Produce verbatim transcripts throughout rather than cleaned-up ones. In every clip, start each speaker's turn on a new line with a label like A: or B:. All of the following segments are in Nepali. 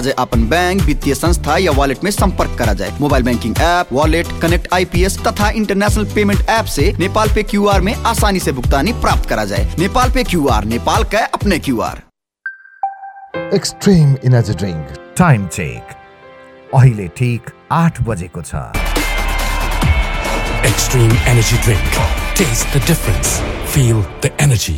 A: आज अपन बैंक, वित्तीय संस्था या वॉलेट में संपर्क करा जाए। Mobile banking app, wallet, connect IPS तथा इंटरनेशनल पेमेंट ऐप से नेपाल पे क्यूआर में आसानी से भुगतानी प्राप्त करा जाए। नेपाल पे क्यूआर, नेपाल का अपने QR.
B: Extreme energy drink time check अहिले ठीक आठ बजेको छ।
C: Extreme energy drink. Taste the difference. Feel the energy.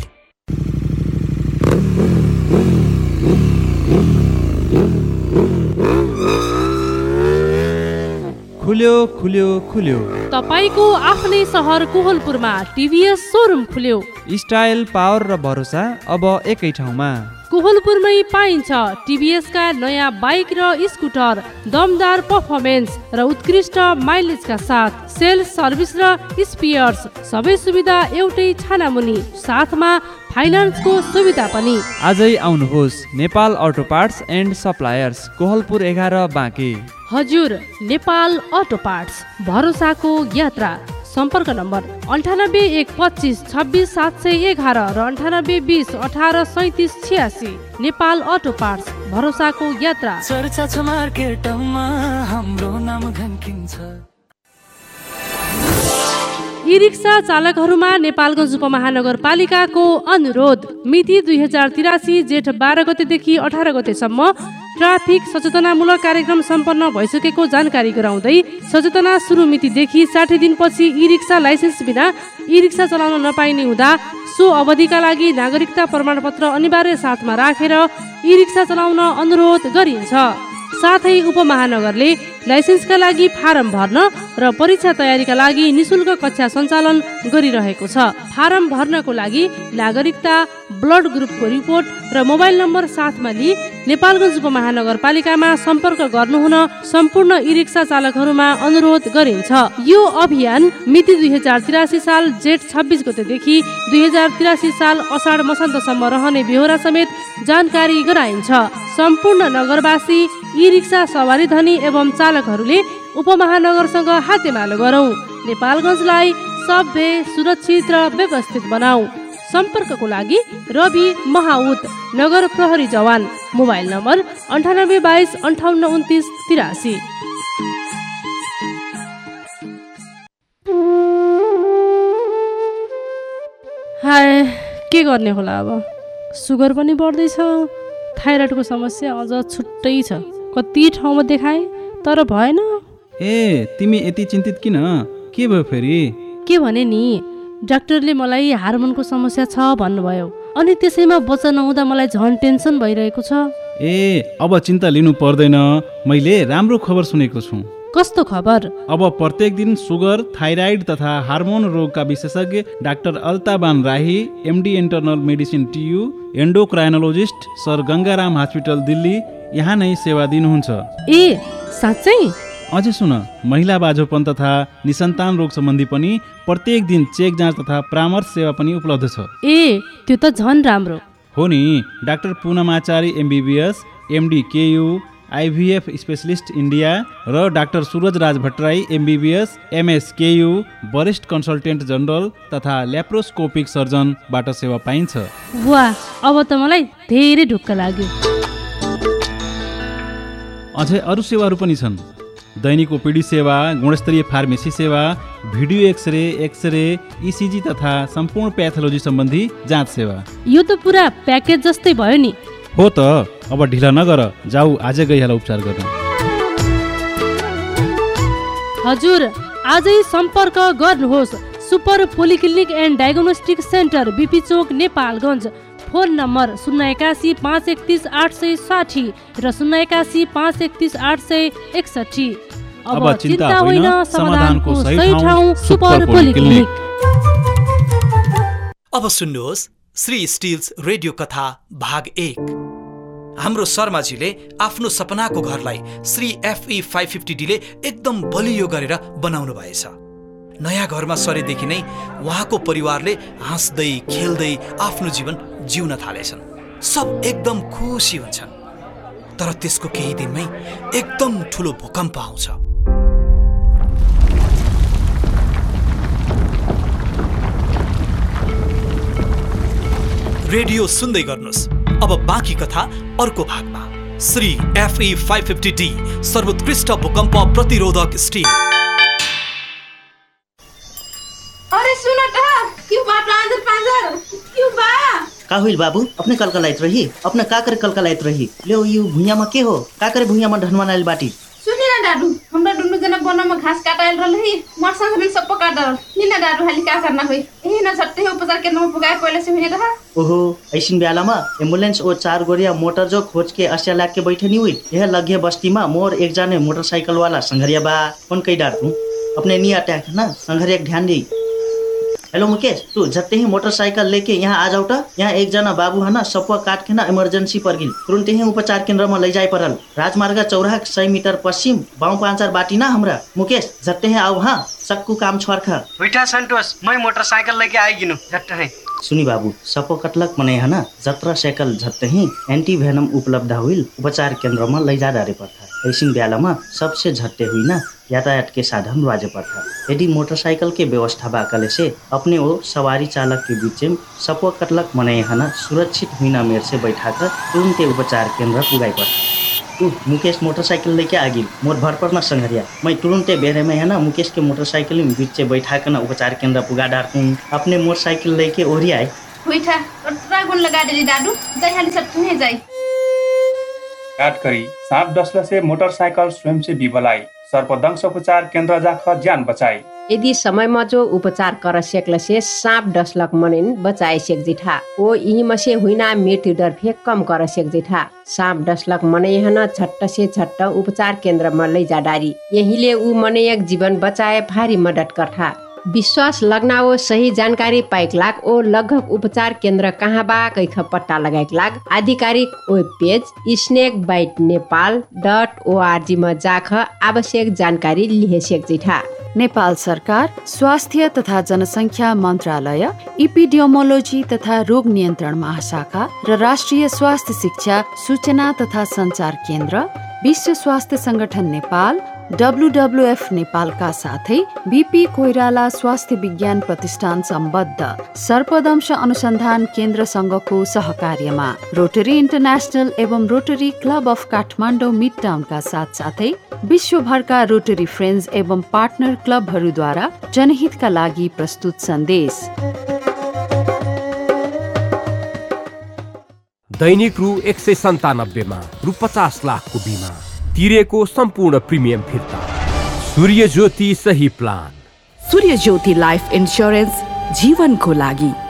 D: खुल्यो खुल्यो खुल्यो
E: तपाईको आफ्नै सहर कोहलपुरमा टिभीएस सोरुम खुल्यो।
D: स्टाइल, पावर र भरोसा अब एकै ठाउँमा।
E: कोहलपुरमै पाइन्छ टिभीएस का नयाँ बाइक र स्कुटर, दमदार पर्फर्मेन्स र उत्कृष्ट माइलेजका साथ सेल्स, सर्भिस र स्पेयर्स सबै सुविधा एउटै छानामुनि, साथमा फाइनान्सको सुविधा पनि।
D: आजै आउनुहोस् Nepal auto parts and suppliers, Kohalpur एघार बाँके।
E: हजुर, नेपाल अटो पार्ट्स, भरोसाको यात्रा। सम्पर्क नम्बर अन्ठानब्बे एक पच्चिस छब्बिस सात सय एघार र अन्ठानब्बे बिस अठार सैतिस छियासी। नेपाल अटो पार्ट्स, भरोसाको यात्रा।
F: चर्चा छ मार्केटमा, हाम्रो नाम घन्किन्छ।
E: ई रिक्सा चालकहरूमा नेपालगञ्ज उपमहानगरपालिकाको अनुरोध। मिति दुई हजार तिरासी जेठ बाह्र गतेदेखि अठार गतेसम्म ट्राफिक सचेतनामूलक कार्यक्रम सम्पन्न भइसकेको जानकारी गराउँदै सचेतना सुरु मितिदेखि साठी दिनपछि ई रिक्सा लाइसेन्स बिना ई रिक्सा चलाउन नपाइने हुँदा सो अवधिका लागि नागरिकता प्रमाणपत्र अनिवार्य साथमा राखेर ई रिक्सा चलाउन अनुरोध गरिन्छ। साथै उपमहानगरले लाइसेन्सका लागि फारम भर्न र परीक्षा तयारीका लागि निशुल्क कक्षा सञ्चालन गरिरहेको छ। फारम भर्नको लागि नागरिकता, ब्लड ग्रुपको रिपोर्ट र मोबाइल नम्बर साथमा लिई नेपालगञ्ज उपमहानगरपालिकामा सम्पर्क गर्नुहुन सम्पूर्ण ई रिक्सा चालकहरूमा अनुरोध गरिन्छ। यो अभियान मिति दुई हजार तिरासी साल जेठ छब्बिस गतेदेखि दुई हजार तिरासी साल असाढ मसान्तसम्म रहने बेहोरा समेत जानकारी गराइन्छ। सम्पूर्ण नगरवासी, ई रिक्सा सवारी धनी एवं चालकहरूले उपमहानगरसँग हातेमालो गरौँ, नेपालगञ्जलाई सभ्य, सुरक्षित र व्यवस्थित बनाऊ। सम्पर्कको लागि रवि महाउत, नगर प्रहरी जवान, मोबाइल नम्बर अन्ठानब्बे बाइस अन्ठाउन्न उन्तिस तिरासी। हाय, के गर्ने होला अब? सुगर पनि बढ्दैछ, थाइराइडको समस्या अझ छुट्टै छ। कति ठाउँमा देखाएँ तर भएन।
G: ए, तिमी यति चिन्तित किन? के भयो फेरि?
E: के भने नि, डाक्टरले मलाई हार्मोनको समस्या छ भन्नुभयो, अनि त्यसैमा बच्चा नहुँदा मलाई झन् टेन्सन भइरहेको छ।
G: ए, अब चिन्ता लिनु पर्दैन, मैले राम्रो खबर सुनेको छु।
E: कस्तो खबर?
G: अब प्रत्येक दिन सुगर, थाइराइड तथा हार्मोन रोगका विशेषज्ञ डाक्टर अल्ताबान राही, MD internal medicine TU, एन्डोक्राइनोलोजिस्ट sir Gangaram hospital Delhi यहाँ नै सेवा दिनुहुन्छ।
E: ए, साँच्चै?
G: अझै सुन, महिला बाझोपन तथा निसन्तान रोग सम्बन्धी पनि प्रत्येक दिन चेक जाँच तथा परामर्श सेवा पनि उपलब्ध छ।
E: ए, त्यो त झन् राम्रो
G: हो नि। Doctor पूनमाचारी MBBS, MD KU, IVF specialist India र डाक्टर सूरज राज भट्टराई एमबीबीएस, एमएस केयु, वरिष्ठ कन्सल्टेन्ट जनरल तथा ल्याप्रोस्कोपिक सर्जनबाट सेवा पाइन्छ।
E: वाह, अब त मलाई धेरै ढुक्क लाग्यो।
G: अझै अरू सेवाहरू पनि छन्। दैनिक ओपीडी सेवा, गुणस्तरीय फार्मेसी सेवा, भिडियो एक्सरे, एक्सरे, इसिजी तथा सम्पूर्ण प्याथोलोजी सम्बन्धी जाँच सेवा।
E: यो त पुरा प्याकेज जस्तै भयो नि।
G: हो त, अब ढिला नगर, जाऊ आजै गइहाल उपचार गर्न।
E: हजुर, आजै सम्पर्क गर्नुहोस् super polyclinic and diagnostic centre, BP Chowk, Nepalgunj. Phone number शून्य एकासी पाँच एकतिस आठ सय साठी र शून्य एकासी पाँच एकतिस आठ सय एकसठी। अब चिन्ता होइन, समाधानको सही ठाउँ सुपर पोलिक्लिनिक।
H: अब सुन्नुहोस् श्री स्टिल्स रेडियो कथा भाग एक। हाम्रो शर्माजीले आफ्नो सपनाको घरलाई श्री एफई फाइभ फिफ्टी डीले एकदम बलियो गरेर बनाउनु भएछ। नयाँ घरमा सरेदेखि नै उहाँको परिवारले हाँस्दै खेल्दै आफ्नो जीवन जिउन थालेछन्। सब एकदम खुसी हुन्छन्। तर त्यसको केही दिनमै एकदम ठुलो भूकम्प आउँछ। रेडियो सुन्दै गर्नुहोस्। अब बाँकी कथा अर्को भागमा। Shri FE five fifty D सर्वोत्कृष्ट भूकम्प प्रतिरोधक स्टील।
I: अरे सुन त क्यों बात आंदर पांजर क्यों बा
J: का हुइल बाबू अपने कल कलाइत रही अपने का करे कल कलाइत रही ले यो भुइया में के हो का करे भुइया में ढनवा नाइल बाटी
I: सुनि ना दादू हमरा दुनु जना बन में घास काटाइल रहलही मोर संग में सब काट दल नि ना दादू हाली का करना होई एही ना झट्टे उपचार के न पुगाए पहिले से हुने रहा।
J: ओहो ऐसिन बेला में एम्बुलेंस ओ चार गोरिया मोटर जो खोज के अस्या लाग के बैठे नि हुई यह लगे बस्ती में मोर एक जाने मोटरसाइकिल वाला संघरिया बा कौन कई डार तू अपने नि अटैक ना संघरिया ध्यान दे। हेलो मुकेश तू झट्टे ही मोटरसाइकिल लेके यहाँ आ जाऊ त यहाँ एक जना बाबू है ना सपुआ काट के ना इमरजेंसी पर गिल तुरंत ही उपचार केंद्र में ले जाए परल राजमार्ग चौराहा सौ मीटर पश्चिम बाऊ पांचर बाटी ना हमरा मुकेश झट्टे ही आओ हाँ सक्कू काम छोर्ख
K: बैठा संतोष मैं मोटरसाइकिल लेके आई गिनु झट्टे ही
J: सुनी बाबू सपो कटलक मने है ना जत्रा साइकिल झट्टे ही एंटी वेनम उपलब्ध हुई उपचार केंद्र में ले जा डारे पड़ता ऐसी बेला में सबसे झट्टे हुई ना यातायात के साधन राजे पड़ता यदि मोटरसाइकिल के व्यवस्था बाकले से अपने वो सवारी चालक के बीच में सपो कटलक मने है ना सुरक्षित हुई ना मेर से बैठा कर तुरंत उपचार केंद्र पुगाई पड़ता। तू मुकेश मोटरसाइकिल लेके आ गिल मोर भर पर ना संघरिया मैं तुरंते बेरे में है ना मुकेश के मोटरसाइकिल में बीच बैठा कर ना उपचार केंद्र पुगा डार अपने मोटरसाइकिल लेके ओरी आए
I: बैठा और गुण लगा दे दादू जाई हाली सब तुम्हें जाई
L: काट करी सांप डसला से मोटरसाइकिल स्वयं से बिबलाई सर्पदंश उपचार केंद्र जाकर जान बचाई
M: यदि समय में जो उपचार कर सकल से सांप डसलक मनेन बचाए सेक जिठा ओ यही में से हुईना मृत्यु दर फे कम कर सेक जिठा सांप डसलक मने हन झट्ट से झट्ट उपचार केंद्र में ले जा डारी यही ले उ मने एक जीवन बचाए भारी मदद करथा। विश्वास लगना वो सही जानकारी पाइक लाग ओ लगभग उपचार केंद्र कहाँ बा कैख पट्टा लगाइक लाग आधिकारिक web page snake bite Nepal dot ORG में जाख आवश्यक जानकारी लिहे सेक जिठा।
N: नेपाल सरकार स्वास्थ्य तथा जनसङ्ख्या मन्त्रालय इपिडियोमोलोजी तथा रोग नियन्त्रण महाशाखा र राष्ट्रिय स्वास्थ्य शिक्षा सूचना तथा सञ्चार केन्द्र विश्व स्वास्थ्य संगठन नेपाल डब्लुडब्लुएफ नेपालका साथै बीपी कोइराला स्वास्थ्य विज्ञान प्रतिष्ठान सम्बद्ध सर्पदंश अनुसन्धान केन्द्रसँगको सहकार्यमा रोटरी इन्टरनेसनल एवं rotary club of Kathmandu mid टाउनका साथसाथै विश्वभरका रोटरी फ्रेन्ड्स एवं पार्टनर क्लबहरूद्वारा जनहितका लागि प्रस्तुत सन्देश।
O: दैनिक रु एक सय सन्तानब्बेमा रु पचास लाखको बिमा तिरेको सम्पूर्ण प्रिमियम फिर्ता। सूर्य ज्योति सही प्लान।
P: सूर्य ज्योति लाइफ इन्स्योरेन्स जीवनको लागि।